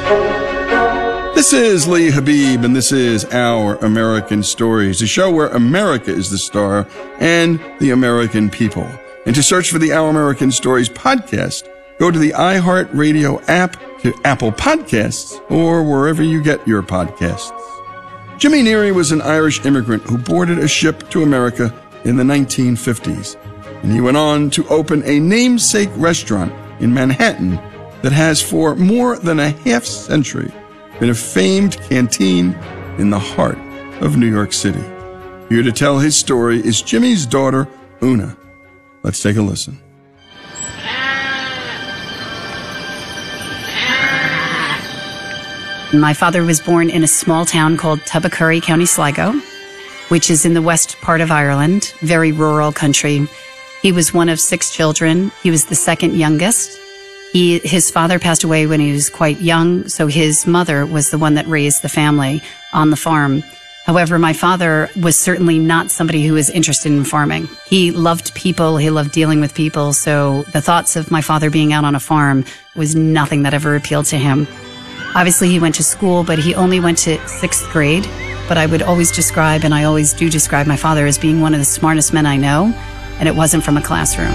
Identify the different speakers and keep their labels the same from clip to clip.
Speaker 1: This is Lee Habib, and this is Our American Stories, a show where America is the star and the American people. And to search for the Our American Stories podcast, go to the iHeartRadio app, to Apple Podcasts, or wherever you get your podcasts. Jimmy Neary was an Irish immigrant who boarded a ship to America in the 1950s, and he went on to open a namesake restaurant in Manhattan that has for more than a half century been a famed canteen in the heart of New York City. Here to tell his story is Jimmy's daughter, Una. Let's take a listen.
Speaker 2: My father was born in a small town called Tubbercurry, County Sligo, which is in the west part of Ireland, very rural country. He was one of 6 children. He was the second youngest. His father passed away when he was quite young, so his mother was the one that raised the family on the farm. However, my father was certainly not somebody who was interested in farming. He loved people, he loved dealing with people, so the thoughts of my father being out on a farm was nothing that ever appealed to him. Obviously, he went to school, but he only went to 6th grade. But I would always describe, and I always do describe my father as being one of the smartest men I know, and it wasn't from a classroom.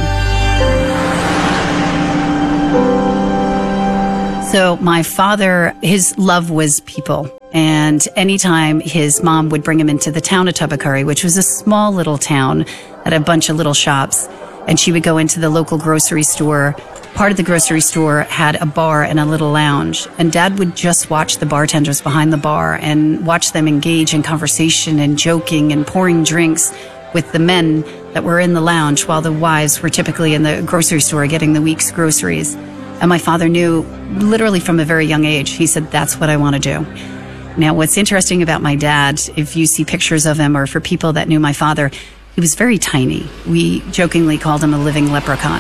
Speaker 2: So my father, his love was people. And anytime his mom would bring him into the town of Tubbercurry, which was a small little town, had a bunch of little shops, and she would go into the local grocery store. Part of the grocery store had a bar and a little lounge, and Dad would just watch the bartenders behind the bar and watch them engage in conversation and joking and pouring drinks with the men that were in the lounge while the wives were typically in the grocery store getting the week's groceries. And my father knew literally from a very young age, he said, that's what I want to do. Now, what's interesting about my dad, if you see pictures of him or for people that knew my father, he was very tiny. We jokingly called him a living leprechaun.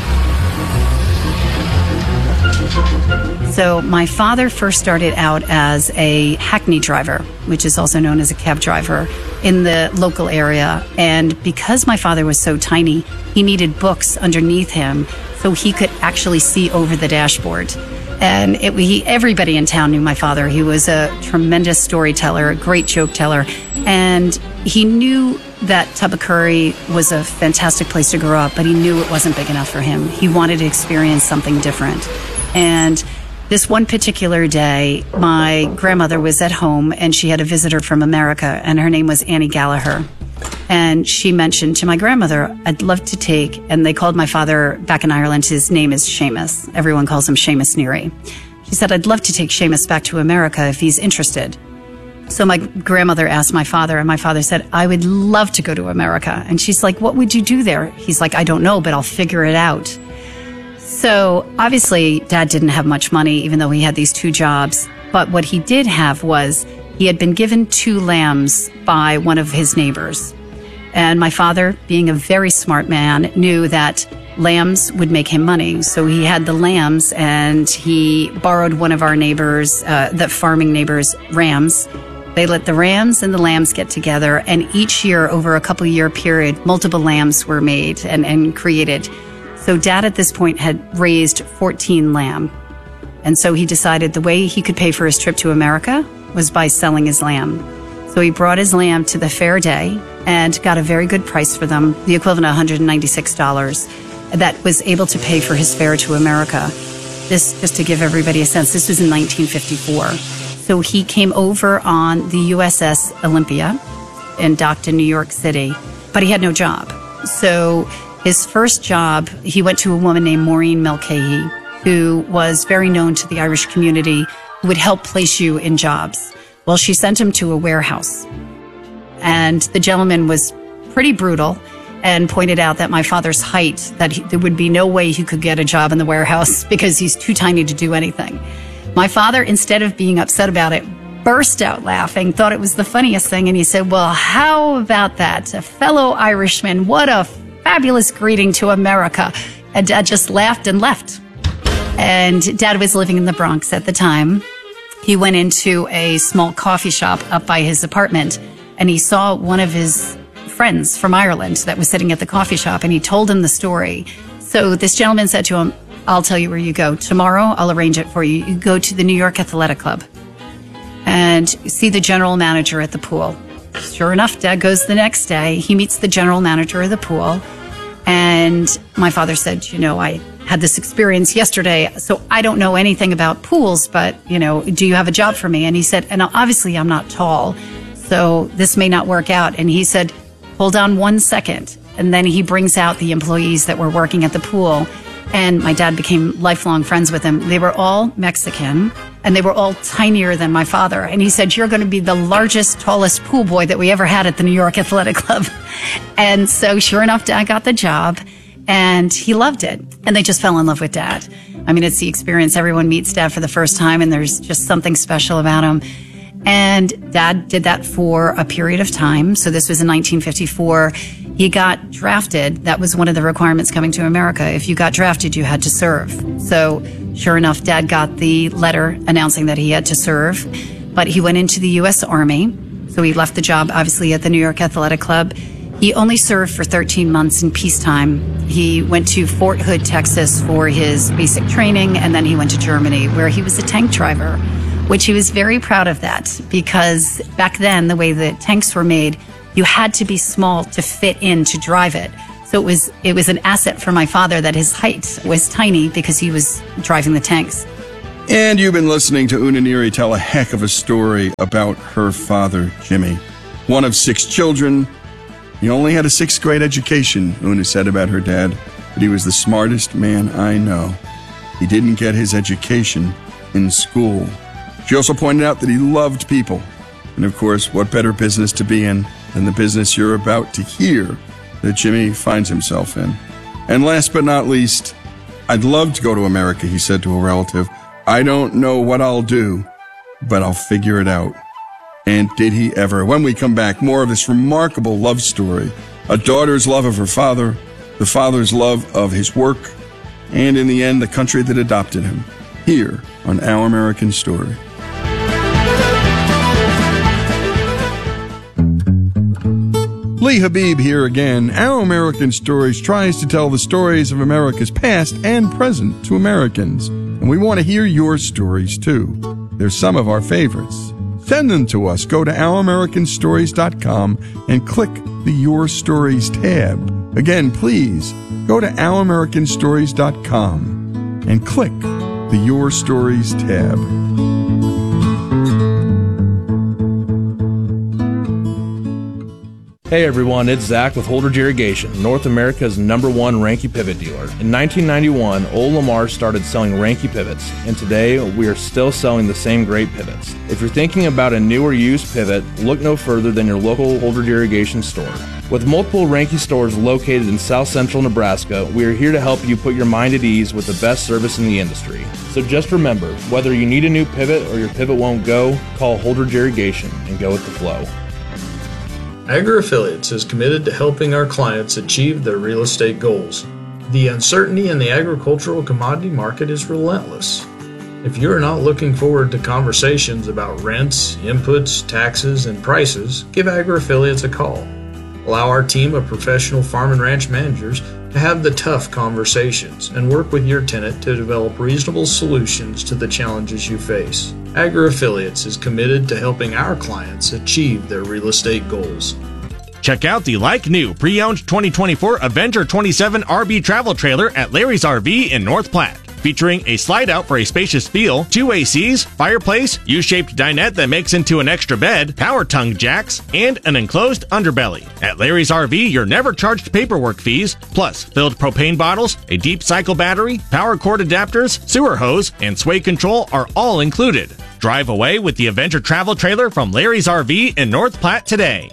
Speaker 2: So my father first started out as a hackney driver, which is also known as a cab driver, in the local area. And because my father was so tiny, he needed books underneath him so he could actually see over the dashboard. And everybody in town knew my father. He was a tremendous storyteller, a great joke teller. And he knew that Tubbercurry was a fantastic place to grow up, but he knew it wasn't big enough for him. He wanted to experience something different. And this one particular day, my grandmother was at home and she had a visitor from America, and her name was Annie Gallagher. And she mentioned to my grandmother, I'd love to take, and they called my father back in Ireland, his name is Seamus. Everyone calls him Seamus Neary. She said, I'd love to take Seamus back to America if he's interested. So my grandmother asked my father, and my father said, I would love to go to America. And she's like, what would you do there? He's like, I don't know, but I'll figure it out. So obviously, Dad didn't have much money, even though he had these 2 jobs. But what he did have was he had been given 2 lambs by one of his neighbors. And my father, being a very smart man, knew that lambs would make him money. So he had the lambs, and he borrowed one of our neighbors, the farming neighbors' rams. They let the rams and the lambs get together, and each year, over a couple-year period, multiple lambs were made and created. So Dad at this point had raised 14 lamb. And so he decided the way he could pay for his trip to America was by selling his lamb. So he brought his lamb to the fair day and got a very good price for them, the equivalent of $196, that was able to pay for his fare to America. This, just to give everybody a sense, this was in 1954. So he came over on the USS Olympia and docked in New York City, but he had no job. So his first job, he went to a woman named Maureen Mulcahy, who was very known to the Irish community, who would help place you in jobs. Well, she sent him to a warehouse, and the gentleman was pretty brutal and pointed out that my father's height, that there would be no way he could get a job in the warehouse because he's too tiny to do anything. My father, instead of being upset about it, burst out laughing, thought it was the funniest thing, and he said, well, how about that? A fellow Irishman, what a fabulous greeting to America. And Dad just laughed and left. And Dad was living in the Bronx at the time. He went into a small coffee shop up by his apartment, and he saw one of his friends from Ireland that was sitting at the coffee shop, and he told him the story. So this gentleman said to him, I'll tell you where you go. Tomorrow, I'll arrange it for you. You go to the New York Athletic Club and see the general manager at the pool. Sure enough, Dad goes the next day. He meets the general manager of the pool. And my father said, I had this experience yesterday, so I don't know anything about pools, but, do you have a job for me? And he said, and obviously I'm not tall, so this may not work out. And he said, hold on 1 second. And then he brings out the employees that were working at the pool. And my dad became lifelong friends with them. They were all Mexican, and they were all tinier than my father. And he said, you're going to be the largest, tallest pool boy that we ever had at the New York Athletic Club. And so sure enough, Dad got the job, and he loved it. And they just fell in love with Dad. I mean, it's the experience. Everyone meets Dad for the first time, and there's just something special about him. And Dad did that for a period of time. So this was in 1954. He got drafted. That was one of the requirements coming to America. If you got drafted, you had to serve. So sure enough, Dad got the letter announcing that he had to serve. But he went into the U.S. Army. So he left the job, obviously, at the New York Athletic Club. He only served for 13 months in peacetime. He went to Fort Hood, Texas for his basic training, and then he went to Germany, where he was a tank driver, which he was very proud of that, because back then, the way that tanks were made, you had to be small to fit in to drive it. So it was an asset for my father that his height was tiny because he was driving the tanks.
Speaker 1: And you've been listening to Una Neary tell a heck of a story about her father, Jimmy. One of 6 children. He only had a 6th grade education, Una said about her dad, but he was the smartest man I know. He didn't get his education in school. She also pointed out that he loved people. And of course, what better business to be in than the business you're about to hear that Jimmy finds himself in. And last but not least, I'd love to go to America, he said to a relative. I don't know what I'll do, but I'll figure it out. And did he ever? When we come back, more of this remarkable love story. A daughter's love of her father, the father's love of his work, and in the end, the country that adopted him. Here on Our American Story. Lee Habib here again. Our American Stories tries to tell the stories of America's past and present to Americans. And we want to hear your stories too. They're some of our favorites. Send them to us. Go to OurAmericanStories.com and click the Your Stories tab. Again, please go to OurAmericanStories.com and click the Your Stories tab.
Speaker 3: Hey everyone, it's Zach with Holdridge Irrigation, North America's #1 Ranke pivot dealer. In 1991, Old Lamar started selling Ranke pivots, and today we are still selling the same great pivots. If you're thinking about a new or used pivot, look no further than your local Holdridge Irrigation store. With multiple Ranke stores located in South Central Nebraska, we are here to help you put your mind at ease with the best service in the industry. So just remember, whether you need a new pivot or your pivot won't go, call Holdridge Irrigation and go with the flow.
Speaker 4: AgriAffiliates is committed to helping our clients achieve their real estate goals. The uncertainty in the agricultural commodity market is relentless. If you are not looking forward to conversations about rents, inputs, taxes, and prices, give AgriAffiliates a call. Allow our team of professional farm and ranch managers to have the tough conversations and work with your tenant to develop reasonable solutions to the challenges you face. AgriAffiliates is committed to helping our clients achieve their real estate goals.
Speaker 5: Check out the like-new pre-owned 2024 Avenger 27 RB travel trailer at Larry's RV in North Platte. Featuring a slide-out for a spacious feel, 2 ACs, fireplace, U-shaped dinette that makes into an extra bed, power tongue jacks, and an enclosed underbelly. At Larry's RV, you're never charged paperwork fees, plus filled propane bottles, a deep cycle battery, power cord adapters, sewer hose, and sway control are all included. Drive away with the Avenger travel trailer from Larry's RV in North Platte today.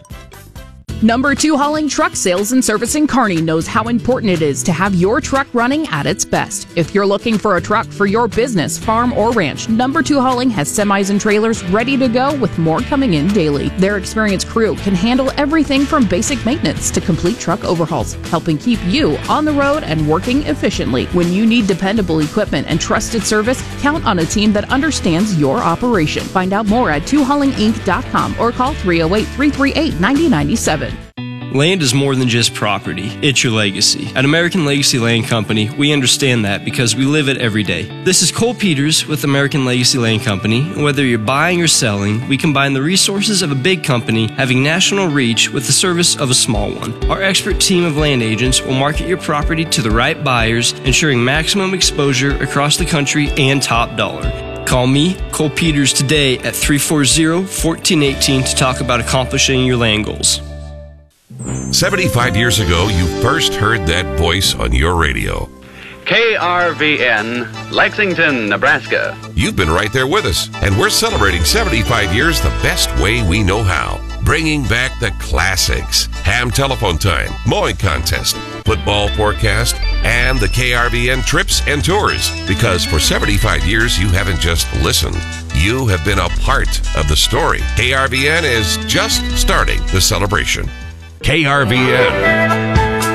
Speaker 6: #2 Hauling Truck Sales and Service in Kearney knows how important it is to have your truck running at its best. If you're looking for a truck for your business, farm, or ranch, #2 Hauling has semis and trailers ready to go with more coming in daily. Their experienced crew can handle everything from basic maintenance to complete truck overhauls, helping keep you on the road and working efficiently. When you need dependable equipment and trusted service, count on a team that understands your operation. Find out more at 2haulinginc.com or call 308-338-9097.
Speaker 7: Land is more than just property, it's your legacy. At American Legacy Land Company, we understand that because we live it every day. This is Cole Peters with American Legacy Land Company, and whether you're buying or selling, we combine the resources of a big company having national reach with the service of a small one. Our expert team of land agents will market your property to the right buyers, ensuring maximum exposure across the country and top dollar. Call me, Cole Peters, today at 340-1418 to talk about accomplishing your land goals.
Speaker 8: 75 years ago, you first heard that voice on your radio.
Speaker 9: KRVN, Lexington, Nebraska.
Speaker 8: You've been right there with us, and we're celebrating 75 years the best way we know how. Bringing back the classics, ham telephone time, mowing contest, football forecast, and the KRVN trips and tours. Because for 75 years, you haven't just listened. You have been a part of the story. KRVN is just starting the celebration. KRVN.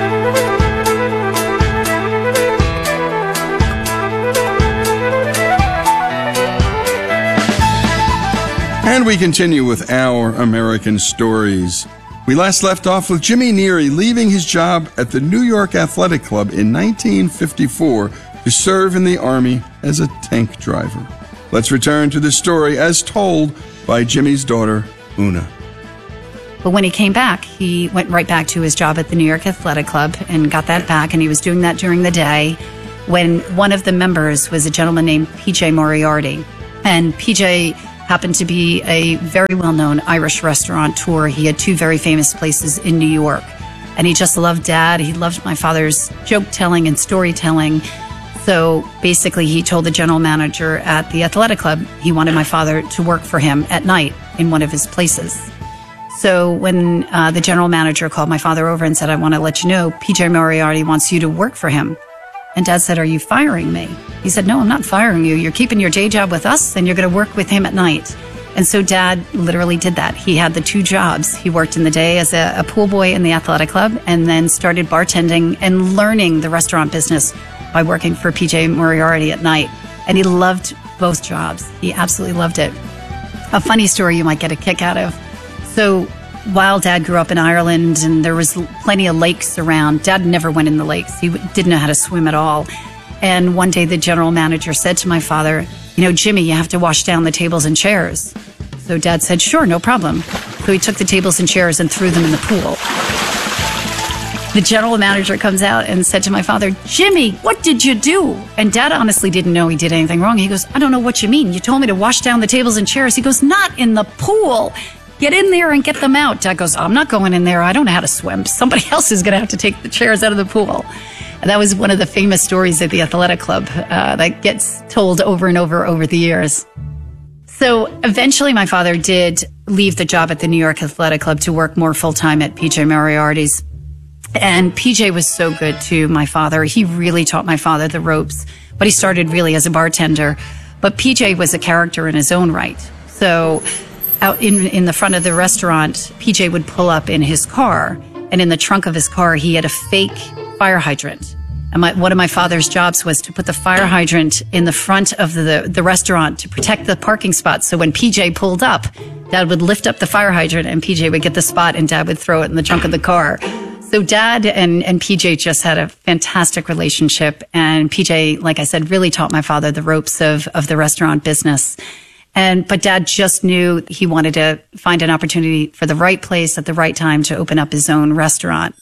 Speaker 1: And we continue with our American stories. We last left off with Jimmy Neary leaving his job at the New York Athletic Club in 1954 to serve in the Army as a tank driver. Let's return to the story as told by Jimmy's daughter, Una.
Speaker 2: But when he came back, he went right back to his job at the New York Athletic Club and got that back, and he was doing that during the day when one of the members was a gentleman named P.J. Moriarty. And P.J. happened to be a very well-known Irish restaurateur. He had two very famous places in New York. And he just loved Dad. He loved my father's joke-telling and storytelling. So basically, he told the general manager at the athletic club he wanted my father to work for him at night in one of his places. So when the general manager called my father over and said, I want to let you know, P.J. Moriarty wants you to work for him. And Dad said, are you firing me? He said, no, I'm not firing you. You're keeping your day job with us, and you're going to work with him at night. And so Dad literally did that. He had the two jobs. He worked in the day as a pool boy in the athletic club and then started bartending and learning the restaurant business by working for P.J. Moriarty at night. And he loved both jobs. He absolutely loved it. A funny story you might get a kick out of. So while Dad grew up in Ireland and there was plenty of lakes around, Dad never went in the lakes. He didn't know how to swim at all. And one day the general manager said to my father, you know, Jimmy, you have to wash down the tables and chairs. So Dad said, sure, no problem. So he took the tables and chairs and threw them in the pool. The general manager comes out and said to my father, Jimmy, what did you do? And Dad honestly didn't know he did anything wrong. He goes, I don't know what you mean. You told me to wash down the tables and chairs. He goes, not in the pool. Get in there and get them out. Dad goes, I'm not going in there. I don't know how to swim. Somebody else is going to have to take the chairs out of the pool. And that was one of the famous stories at the athletic club that gets told over and over the years. So eventually my father did leave the job at the New York Athletic Club to work more full-time at P.J. Moriarty's. And P.J. was so good to my father. He really taught my father the ropes. But he started really as a bartender. But P.J. was a character in his own right. So out in the front of the restaurant, PJ would pull up in his car, and in the trunk of his car, he had a fake fire hydrant. And one of my father's jobs was to put the fire hydrant in the front of the restaurant to protect the parking spot. So when PJ pulled up, Dad would lift up the fire hydrant, and PJ would get the spot, and Dad would throw it in the trunk of the car. So Dad and PJ just had a fantastic relationship, and PJ, like I said, really taught my father the ropes of the restaurant business. But Dad just knew he wanted to find an opportunity for the right place at the right time to open up his own restaurant.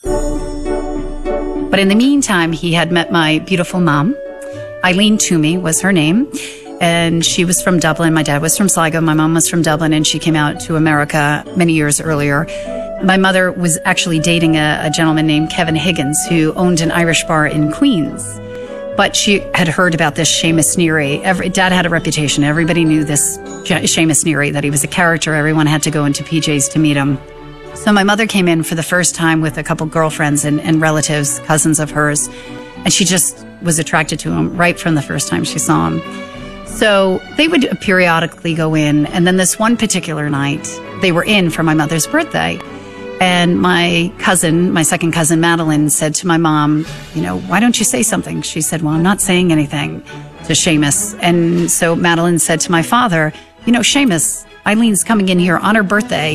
Speaker 2: But in the meantime, he had met my beautiful mom. Eileen Toomey was her name. And she was from Dublin. My dad was from Sligo. My mom was from Dublin, and she came out to America many years earlier. My mother was actually dating a gentleman named Kevin Higgins, who owned an Irish bar in Queens. But she had heard about this Seamus Neary. Dad had a reputation. Everybody knew this Seamus Neary, that he was a character. Everyone had to go into PJ's to meet him. So my mother came in for the first time with a couple girlfriends and relatives, cousins of hers, and she just was attracted to him right from the first time she saw him. So they would periodically go in, and then this one particular night, they were in for my mother's birthday. And my second cousin, Madeline, said to my mom, you know, why don't you say something? She said, well, I'm not saying anything to Seamus. And so Madeline said to my father, you know, Seamus, Eileen's coming in here on her birthday.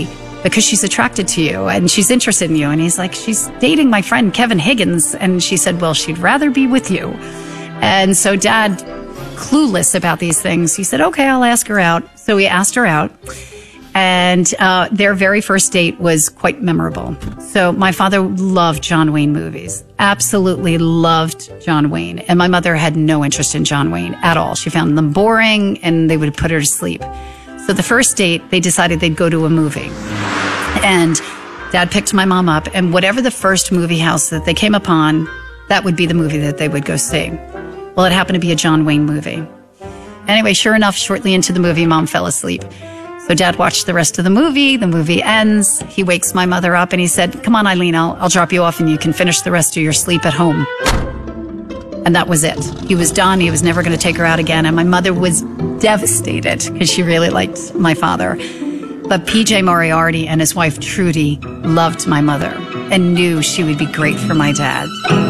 Speaker 2: because she's attracted to you and she's interested in you. And he's like, she's dating my friend Kevin Higgins. And she said, well, she'd rather be with you. And so Dad, clueless about these things, he said, okay, I'll ask her out. So he asked her out. And their very first date was quite memorable. So my father loved John Wayne movies, absolutely loved John Wayne. And my mother had no interest in John Wayne at all. She found them boring and they would put her to sleep. So the first date, they decided they'd go to a movie. And Dad picked my mom up, and whatever the first movie house that they came upon, that would be the movie that they would go see. Well, it happened to be a John Wayne movie. Anyway, sure enough, shortly into the movie, Mom fell asleep. So Dad watched the rest of the movie. The movie ends. He wakes my mother up and he said, come on, Eileen, I'll drop you off and you can finish the rest of your sleep at home. And that was it. He was done. He was never going to take her out again. And my mother was devastated because she really liked my father. But PJ Moriarty and his wife Trudy loved my mother and knew she would be great for my dad.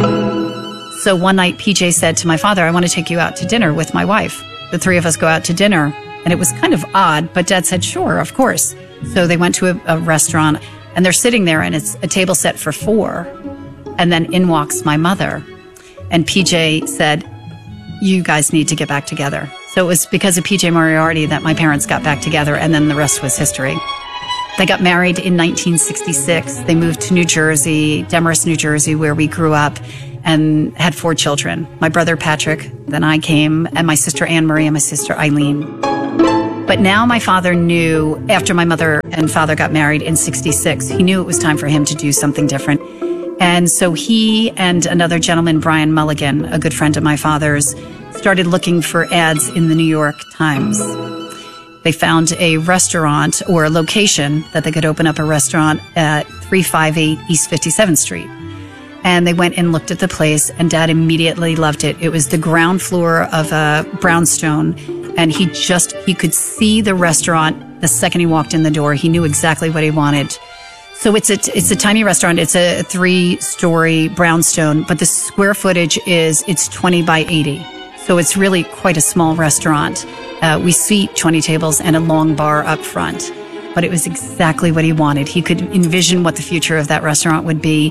Speaker 2: So one night PJ said to my father, I want to take you out to dinner with my wife. The three of us go out to dinner. And it was kind of odd, but Dad said, sure, of course. So they went to a restaurant and they're sitting there and it's a table set for 4. And then in walks my mother. And PJ said, you guys need to get back together. So it was because of PJ Moriarty that my parents got back together, and then the rest was history. They got married in 1966. They moved to New Jersey, Demorest, New Jersey, where we grew up, and had 4 children. My brother Patrick, then I came, and my sister Anne Marie and my sister Eileen. But now my father knew, after my mother and father got married in 66, he knew it was time for him to do something different. And so he and another gentleman, Brian Mulligan, a good friend of my father's, started looking for ads in the New York Times. They found a restaurant or a location that they could open up a restaurant at 358 East 57th Street. And they went and looked at the place, and Dad immediately loved it. It was the ground floor of a brownstone, and he could see the restaurant the second he walked in the door. He knew exactly what he wanted. So it's a tiny restaurant. It's a 3-story brownstone, but the square footage it's 20 by 80. So it's really quite a small restaurant. We seat 20 tables and a long bar up front. But it was exactly what he wanted. He could envision what the future of that restaurant would be.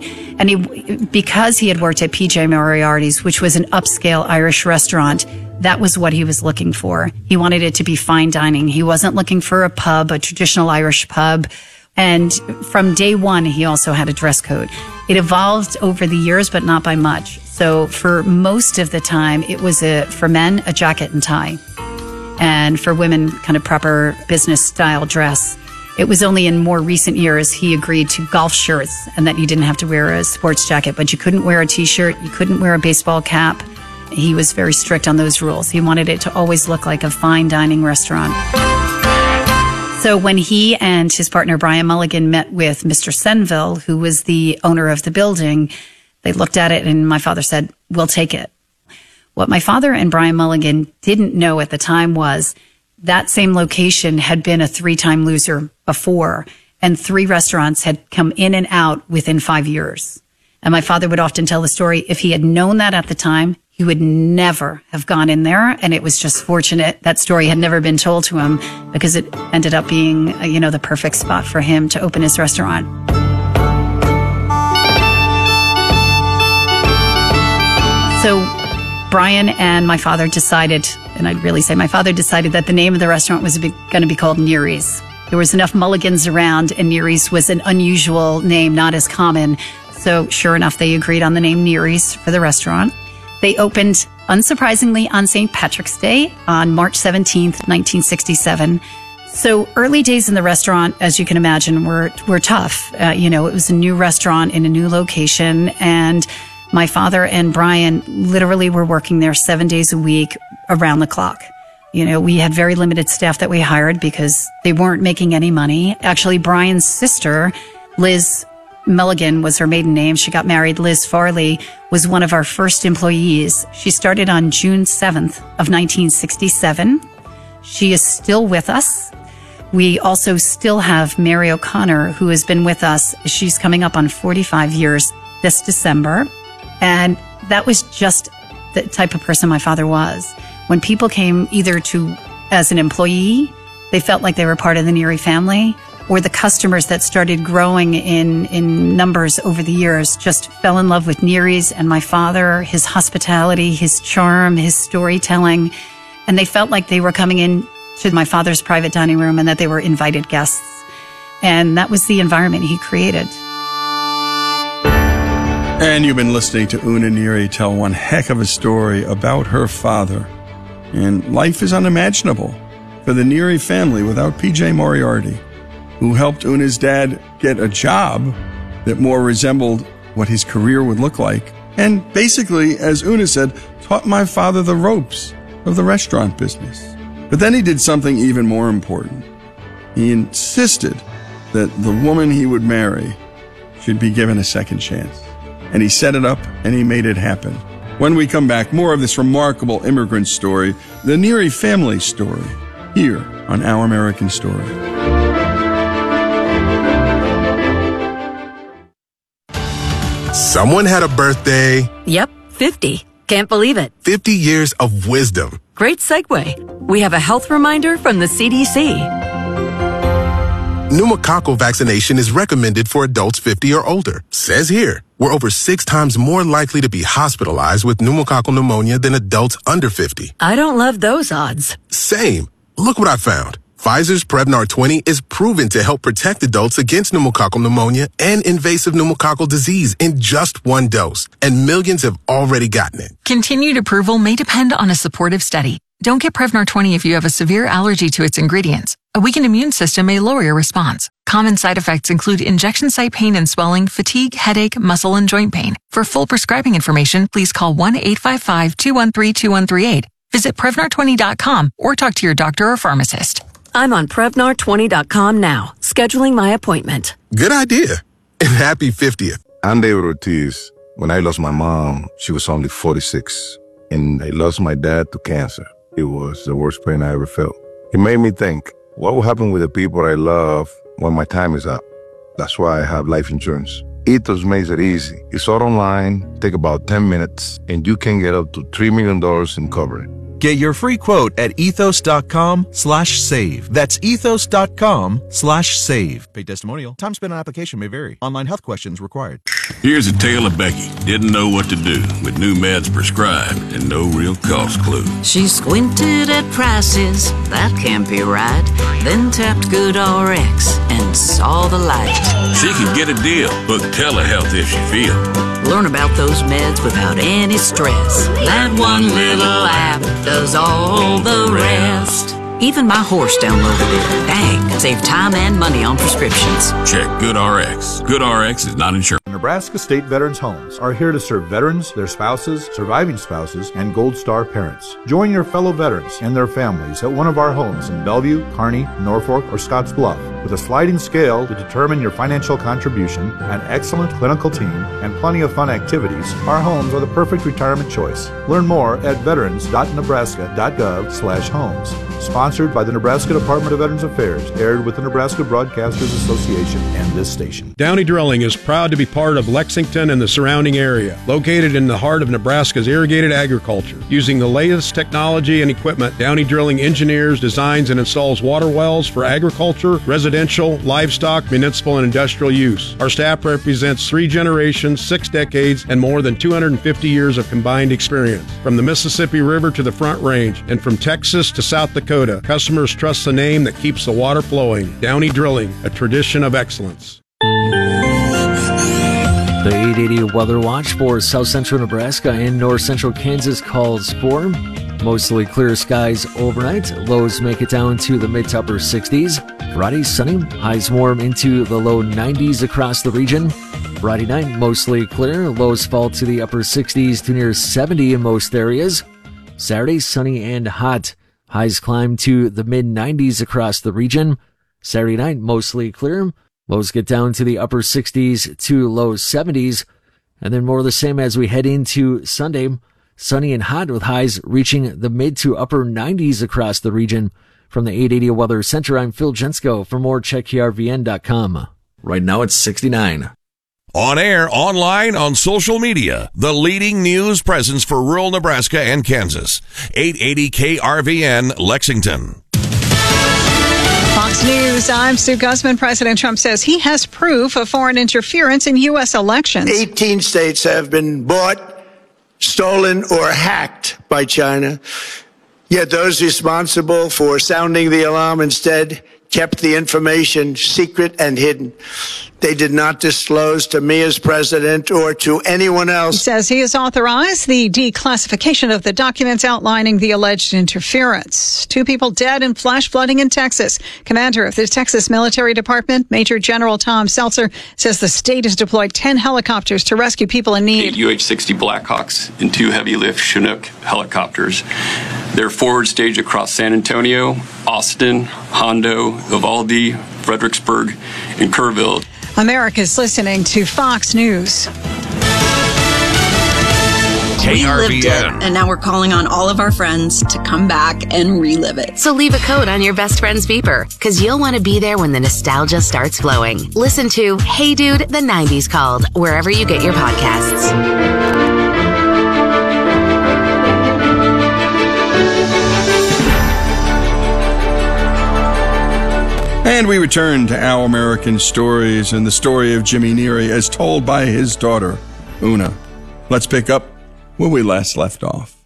Speaker 2: And because he had worked at PJ Moriarty's, which was an upscale Irish restaurant, that was what he was looking for. He wanted it to be fine dining. He wasn't looking for a pub, a traditional Irish pub. And from day one, he also had a dress code. It evolved over the years, but not by much. So for most of the time, it was for men, a jacket and tie. And for women, kind of proper business style dress. It was only in more recent years he agreed to golf shirts and that you didn't have to wear a sports jacket, but you couldn't wear a t-shirt, you couldn't wear a baseball cap. He was very strict on those rules. He wanted it to always look like a fine dining restaurant. So when he and his partner Brian Mulligan met with Mr. Senville, who was the owner of the building, they looked at it and my father said, we'll take it. What my father and Brian Mulligan didn't know at the time was that same location had been a 3-time loser before, and 3 restaurants had come in and out within 5 years. And my father would often tell the story, if he had known that at the time, he would never have gone in there. And it was just fortunate that story had never been told to him because it ended up being, the perfect spot for him to open his restaurant. So Brian and my father decided, and I'd really say my father decided that the name of the restaurant was going to be called Neary's. There was enough Mulligans around, and Neary's was an unusual name, not as common. So sure enough, they agreed on the name Neary's for the restaurant. They opened, unsurprisingly, on St. Patrick's Day on March 17th, 1967. So early days in the restaurant, as you can imagine, were tough. It was a new restaurant in a new location, and my father and Brian literally were working there 7 days a week around the clock. We had very limited staff that we hired because they weren't making any money. Actually, Brian's sister, Liz Mulligan was her maiden name. She got married. Liz Farley was one of our first employees. She started on June 7th of 1967. She is still with us. We also still have Mary O'Connor, who has been with us. She's coming up on 45 years this December. And that was just the type of person my father was. When people came either as an employee, they felt like they were part of the Neary family, or the customers that started growing in numbers over the years just fell in love with Neary's and my father, his hospitality, his charm, his storytelling. And they felt like they were coming in to my father's private dining room and that they were invited guests. And that was the environment he created.
Speaker 1: And you've been listening to Una Neary tell one heck of a story about her father. And life is unimaginable for the Neary family without P.J. Moriarty, who helped Una's dad get a job that more resembled what his career would look like. And basically, as Una said, taught my father the ropes of the restaurant business. But then he did something even more important. He insisted that the woman he would marry should be given a second chance. And he set it up and he made it happen. When we come back, more of this remarkable immigrant story, the Neary family story, here on Our American Story.
Speaker 10: Someone had a birthday.
Speaker 11: Yep, 50. Can't believe it.
Speaker 10: 50 years of wisdom.
Speaker 11: Great segue. We have a health reminder from the CDC.
Speaker 10: Pneumococcal vaccination is recommended for adults 50 or older. Says here, we're over 6 times more likely to be hospitalized with pneumococcal pneumonia than adults under 50.
Speaker 11: I don't love those odds.
Speaker 10: Same. Look what I found. Pfizer's Prevnar 20 is proven to help protect adults against pneumococcal pneumonia and invasive pneumococcal disease in just 1 dose. And millions have already gotten it.
Speaker 12: Continued approval may depend on a supportive study. Don't get Prevnar 20 if you have a severe allergy to its ingredients. A weakened immune system may lower your response. Common side effects include injection site pain and swelling, fatigue, headache, muscle, and joint pain. For full prescribing information, please call 1-855-213-2138. Visit Prevnar20.com or talk to your doctor or pharmacist.
Speaker 11: I'm on Prevnar20.com now, scheduling my appointment.
Speaker 10: Good idea. And happy 50th.
Speaker 13: I'm David Ortiz. When I lost my mom, she was only 46. And I lost my dad to cancer. It was the worst pain I ever felt. It made me think, what will happen with the people I love when my time is up? That's why I have life insurance. Ethos makes it easy. It's all online, take about 10 minutes, and you can get up to $3 million in coverage.
Speaker 14: Get your free quote at ethos.com/save. That's ethos.com/save. Paid testimonial. Time spent on application may vary. Online health questions required.
Speaker 15: Here's a tale of Becky. Didn't know what to do with new meds prescribed and no real cost clue.
Speaker 16: She squinted at prices, that can't be right. Then tapped GoodRx and saw the light.
Speaker 15: She can get a deal. Book telehealth if she feel.
Speaker 16: Learn about those meds without any stress. That one little app does all the rest. Even my horse downloaded it. Dang, save time and money on prescriptions.
Speaker 15: Check GoodRx. GoodRx is not insured.
Speaker 17: Nebraska State Veterans Homes are here to serve veterans, their spouses, surviving spouses, and Gold Star parents. Join your fellow veterans and their families at one of our homes in Bellevue, Kearney, Norfolk, or Scottsbluff. With a sliding scale to determine your financial contribution, an excellent clinical team, and plenty of fun activities, our homes are the perfect retirement choice. Learn more at veterans.nebraska.gov/homes. Sponsored by the Nebraska Department of Veterans Affairs, aired with the Nebraska Broadcasters Association and this station.
Speaker 18: Downey Drilling is proud to be part of Lexington and the surrounding area. Located in the heart of Nebraska's irrigated agriculture, using the latest technology and equipment, Downey Drilling engineers, designs, and installs water wells for agriculture, residential, livestock, municipal, and industrial use. Our staff represents 3 generations, 6 decades, and more than 250 years of combined experience. From the Mississippi River to the Front Range, and from Texas to South Dakota, customers trust the name that keeps the water flowing. Downey Drilling, a tradition of excellence.
Speaker 19: The 880 Weather Watch for south central Nebraska and north central Kansas calls for mostly clear skies overnight. Lows make it down to the mid to upper 60s. Friday, sunny. Highs warm into the low 90s across the region. Friday night, mostly clear. Lows fall to the upper 60s to near 70 in most areas. Saturday, sunny and hot. Highs climb to the mid-90s across the region. Saturday night, mostly clear. Lows get down to the upper 60s to low 70s. And then more of the same as we head into Sunday. Sunny and hot with highs reaching the mid to upper 90s across the region. From the 880 Weather Center, I'm Phil Jensko. For more, check KRVN.com. Right now it's 69.
Speaker 8: On air, online, on social media, the leading news presence for rural Nebraska and Kansas. 880 KRVN, Lexington.
Speaker 20: Fox News. I'm Sue Guzman. President Trump says he has proof of foreign interference in U.S. elections.
Speaker 21: 18 states have been bought, stolen, or hacked by China. Yet those responsible for sounding the alarm instead kept the information secret and hidden. They did not disclose to me as president or to anyone else.
Speaker 20: He says he has authorized the declassification of the documents outlining the alleged interference. 2 people dead in flash flooding in Texas. Commander of the Texas Military Department, Major General Tom Seltzer, says the state has deployed 10 helicopters to rescue people in need.
Speaker 22: 8 UH-60 Blackhawks and 2 heavy-lift Chinook helicopters. They're forward staged across San Antonio, Austin, Hondo, Uvalde, Fredericksburg, and Kerrville.
Speaker 20: America's listening to Fox News.
Speaker 23: We lived it, and now we're calling on all of our friends to come back and relive it.
Speaker 24: So leave a code on your best friend's beeper, because you'll want to be there when the nostalgia starts flowing. Listen to Hey Dude, the 90s Called, wherever you get your podcasts.
Speaker 1: And we return to Our American Stories and the story of Jimmy Neary as told by his daughter, Una. Let's pick up where we last left off.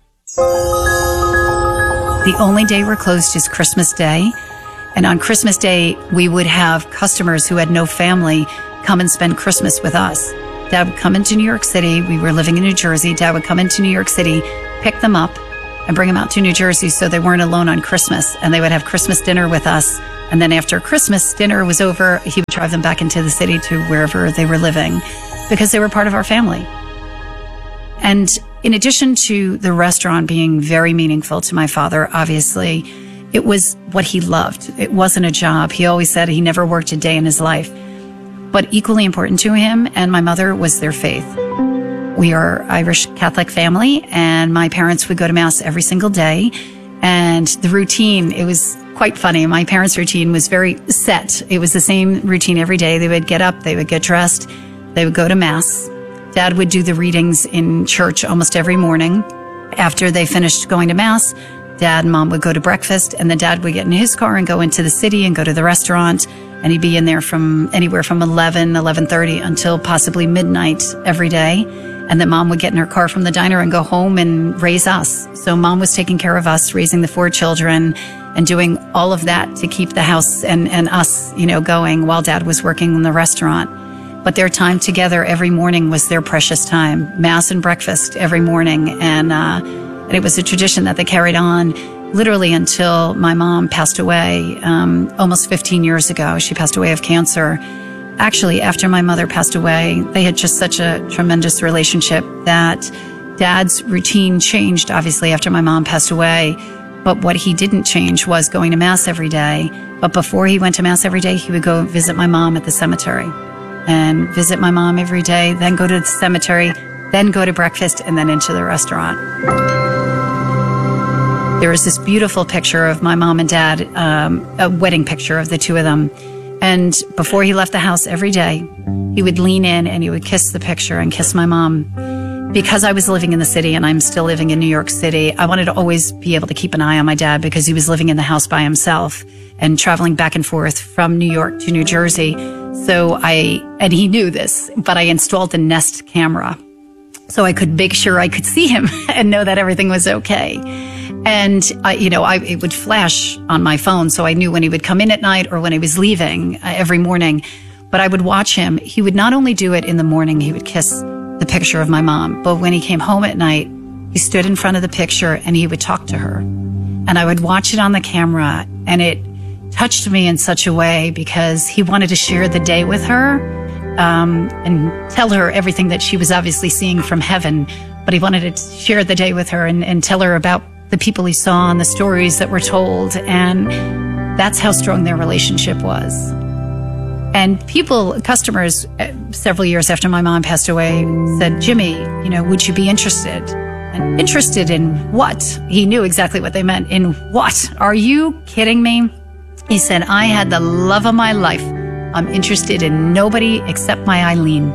Speaker 2: The only day we're closed is Christmas Day. And on Christmas Day, we would have customers who had no family come and spend Christmas with us. Dad would come into New York City. We were living in New Jersey. Dad would come into New York City, pick them up, and bring them out to New Jersey so they weren't alone on Christmas. And they would have Christmas dinner with us. And then after Christmas dinner was over, he would drive them back into the city to wherever they were living because they were part of our family. And in addition to the restaurant being very meaningful to my father, obviously, it was what he loved. It wasn't a job. He always said he never worked a day in his life. But equally important to him and my mother was their faith. We are Irish Catholic family, and my parents would go to Mass every single day. And the routine, it was quite funny. My parents' routine was very set. It was the same routine every day. They would get up, they would get dressed, they would go to Mass. Dad would do the readings in church almost every morning. After they finished going to Mass, Dad and Mom would go to breakfast, and then Dad would get in his car and go into the city and go to the restaurant. And he'd be in there from anywhere from 11:30 until possibly midnight every day. And then Mom would get in her car from the diner and go home and raise us. So Mom was taking care of us, raising the 4 children and doing all of that to keep the house and us, going while Dad was working in the restaurant. But their time together every morning was their precious time. Mass and breakfast every morning. And it was a tradition that they carried on literally until my mom passed away almost 15 years ago. She passed away of cancer. Actually, after my mother passed away, they had just such a tremendous relationship that Dad's routine changed, obviously, after my mom passed away. But what he didn't change was going to Mass every day. But before he went to Mass every day, he would go visit my mom at the cemetery and visit my mom every day, then go to the cemetery, then go to breakfast, and then into the restaurant. There was this beautiful picture of my mom and Dad, a wedding picture of the 2 of them. And before he left the house every day, he would lean in and he would kiss the picture and kiss my mom. Because I was living in the city and I'm still living in New York City, I wanted to always be able to keep an eye on my dad because he was living in the house by himself and traveling back and forth from New York to New Jersey. And he knew this, but I installed a Nest camera so I could make sure I could see him and know that everything was okay. And, it would flash on my phone, so I knew when he would come in at night or when he was leaving every morning. But I would watch him. He would not only do it in the morning, he would kiss the picture of my mom, but when he came home at night, he stood in front of the picture and he would talk to her. And I would watch it on the camera, and it touched me in such a way because he wanted to share the day with her and tell her everything that she was obviously seeing from heaven. But he wanted to share the day with her and tell her about the people he saw and the stories that were told. And that's how strong their relationship was. And customers, several years after my mom passed away, said, Jimmy, would you be interested? And interested in what? He knew exactly what they meant. In what? Are you kidding me? He said, I had the love of my life. I'm interested in nobody except my Eileen.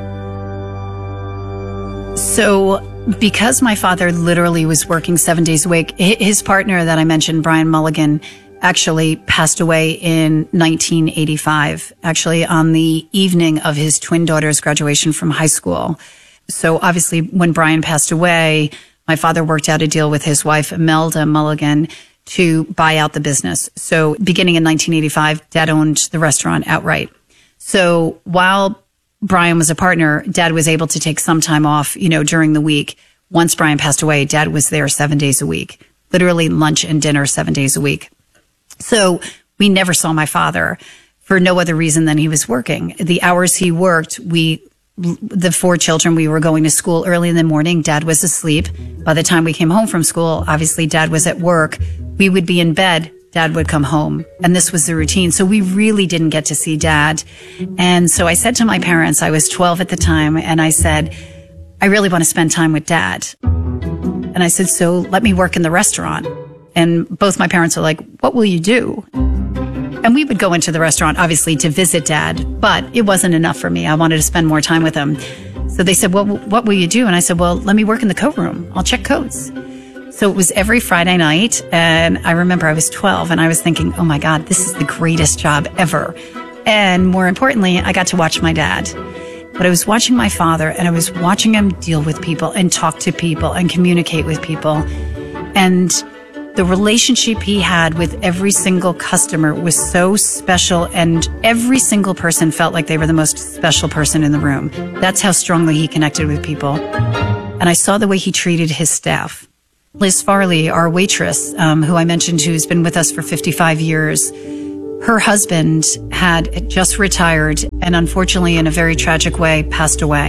Speaker 2: So because my father literally was working 7 days a week, his partner that I mentioned, Brian Mulligan, actually passed away in 1985, actually on the evening of his twin daughter's graduation from high school. So obviously when Brian passed away, my father worked out a deal with his wife, Imelda Mulligan, to buy out the business. So beginning in 1985, Dad owned the restaurant outright. So while Brian was a partner, Dad was able to take some time off, during the week. Once Brian passed away, Dad was there 7 days a week, literally lunch and dinner 7 days a week. So we never saw my father for no other reason than he was working. The hours he worked, the 4 children, we were going to school early in the morning. Dad was asleep. By the time we came home from school, obviously Dad was at work. We would be in bed. Dad would come home. And this was the routine. So we really didn't get to see Dad. And so I said to my parents, I was 12 at the time, and I said, I really want to spend time with Dad. And I said, so let me work in the restaurant. And both my parents were like, what will you do? And we would go into the restaurant, obviously, to visit Dad, but it wasn't enough for me. I wanted to spend more time with him. So they said, well, what will you do? And I said, well, let me work in the coat room. I'll check coats. So it was every Friday night. And I remember I was 12 and I was thinking, oh my God, this is the greatest job ever. And more importantly, I got to watch my dad. But I was watching my father, and I was watching him deal with people and talk to people and communicate with people. And the relationship he had with every single customer was so special, and every single person felt like they were the most special person in the room. That's how strongly he connected with people. And I saw the way he treated his staff. Liz Farley, our waitress, who I mentioned, who's been with us for 55 years, her husband had just retired and unfortunately, in a very tragic way, passed away.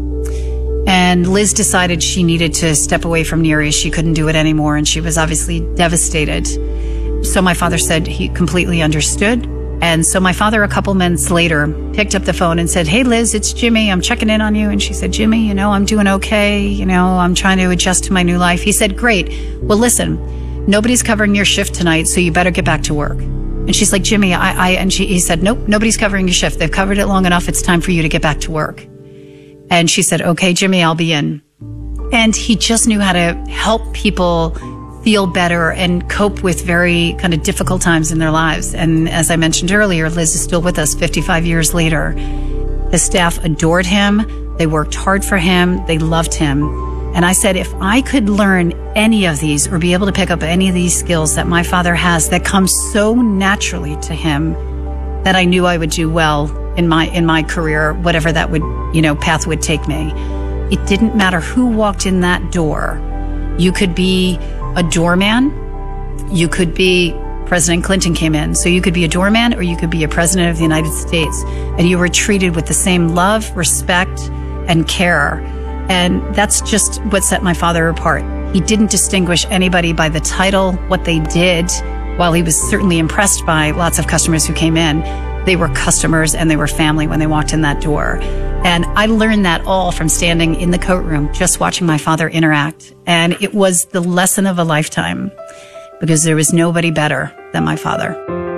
Speaker 2: And Liz decided she needed to step away from Neary. She couldn't do it anymore, and she was obviously devastated. So my father said he completely understood. And so my father, a couple months later, picked up the phone and said, hey, Liz, it's Jimmy. I'm checking in on you. And she said, Jimmy, I'm doing okay. I'm trying to adjust to my new life. He said, great. Well, listen, nobody's covering your shift tonight, so you better get back to work. And she's like, Jimmy, he said, nope, nobody's covering your shift. They've covered it long enough. It's time for you to get back to work. And she said, okay, Jimmy, I'll be in. And he just knew how to help people feel better and cope with very kind of difficult times in their lives. And as I mentioned earlier, Liz is still with us 55 years later. The staff adored him. They worked hard for him. They loved him. And I said, if I could learn any of these or be able to pick up any of these skills that my father has that come so naturally to him, that I knew I would do well in my career, whatever that would, path would take me. It didn't matter who walked in that door. You could be a doorman. You could be, President Clinton came in. So you could be a doorman or you could be a president of the United States. And you were treated with the same love, respect, and care. And that's just what set my father apart. He didn't distinguish anybody by the title, what they did. While he was certainly impressed by lots of customers who came in, they were customers and they were family when they walked in that door. And I learned that all from standing in the coat room, just watching my father interact. And it was the lesson of a lifetime, because there was nobody better than my father.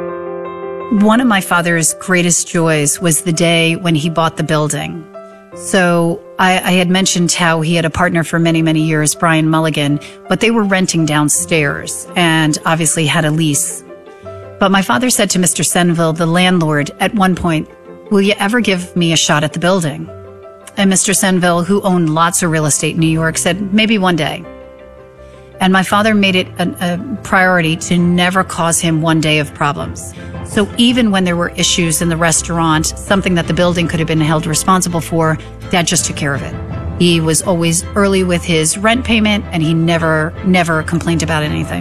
Speaker 2: One of my father's greatest joys was the day when he bought the building. So I had mentioned how he had a partner for many, many years, Brian Mulligan, but they were renting downstairs and obviously had a lease. But my father said to Mr. Senville, the landlord, at one point, will you ever give me a shot at the building? And Mr. Senville, who owned lots of real estate in New York, said, maybe one day. And my father made it a priority to never cause him one day of problems. So even when there were issues in the restaurant, something that the building could have been held responsible for, Dad just took care of it. He was always early with his rent payment, and he never complained about anything.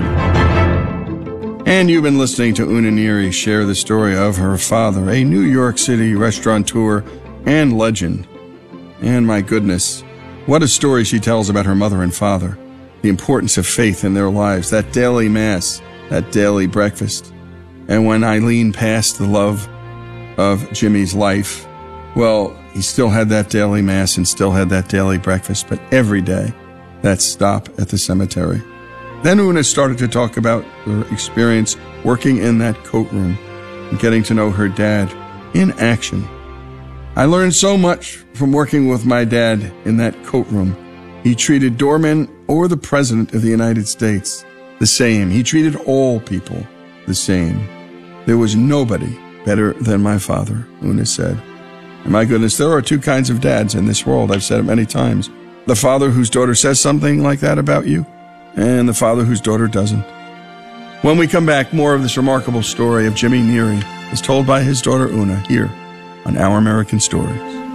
Speaker 1: And you've been listening to Una Neary share the story of her father, a New York City restaurateur and legend. And my goodness, what a story she tells about her mother and father, the importance of faith in their lives, that daily mass, that daily breakfast. And when Eileen passed the love of Jimmy's life, well, he still had that daily mass and still had that daily breakfast, but every day, that stop at the cemetery. Then Una started to talk about her experience working in that coat room and getting to know her dad in action. I learned so much from working with my dad in that coat room. He treated doormen or the President of the United States the same. He treated all people the same. There was nobody better than my father, Una said. And my goodness, there are two kinds of dads in this world. I've said it many times. The father whose daughter says something like that about you, and the father whose daughter doesn't. When we come back, more of this remarkable story of Jimmy Neary is told by his daughter Una here on Our American Stories.